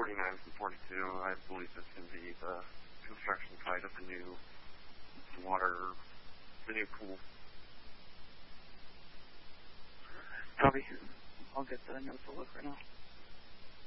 49 and 42. I believe this can be the construction site of the new pool. Copy. I'll get the notes to look right now.